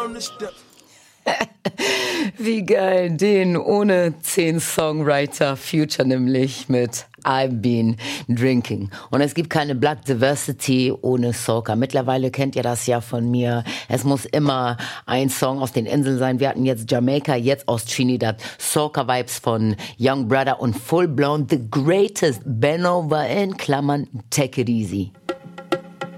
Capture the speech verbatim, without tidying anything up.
on the step. Wie geil, den ohne zehn Songwriter Future nämlich mit I've Been Drinking. Und es gibt keine Black Diversity ohne Soca. Mittlerweile kennt ihr das ja von mir. Es muss immer ein Song aus den Inseln sein. Wir hatten jetzt Jamaica, jetzt aus Trinidad. Soca-Vibes von Young Brother und Full Blown The Greatest. Bend Over in Klammern Take It Easy.